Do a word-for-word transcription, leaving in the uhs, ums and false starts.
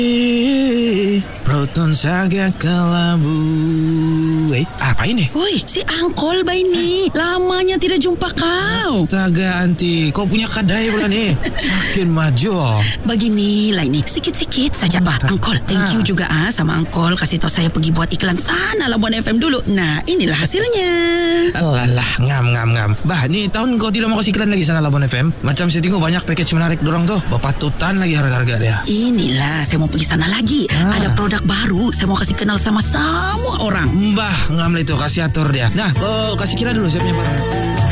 Proton Saga Kelabu. Eh, apa ini? Woi, si Angkol ba ini? Lamanya tidak jumpa kau. Astaga, Anti, kau punya kadai pula nih. Makin maju. Begini lah ini, sikit-sikit saja bah. Angkol, thank you juga ah sama Angkol kasih tahu saya pergi buat iklan sana Labuan F M dulu. Nah, inilah hasilnya. Alah, ngam ngam ngam. Bah, nih tahun kau tidak mau kasih iklan lagi sana Labuan F M. Macam saya tengok banyak package menarik dorong tuh. Bapatutan lagi harga-harga dia. Inilah, saya mau pergi sana lagi. Ah. Ada produk baru, saya mau kasih kenal sama semua orang. Mbah, ngam lah itu, kasih atur dia. Nah, kau kasih kira dulu siapnya barang.